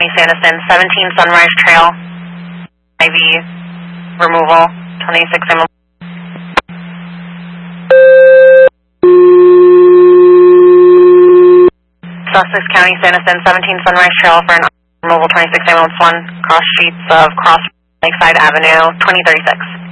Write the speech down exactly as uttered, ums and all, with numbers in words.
Sanderson, seventeen Sunrise Trail, I V removal, twenty-six ambulance. Sussex County, Sanderson, seventeen Sunrise Trail for an removal, twenty-six ambulance one, cross streets of Cross Lakeside Avenue, twenty thirty-six.